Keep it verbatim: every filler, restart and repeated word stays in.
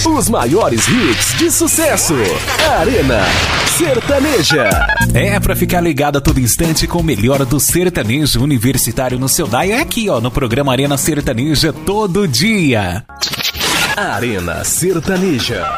Os maiores hits de sucesso. Arena Sertaneja. É, pra ficar ligado a todo instante com o melhor do sertanejo universitário no seu dial, é aqui, ó, no programa Arena Sertaneja todo dia. Arena Sertaneja.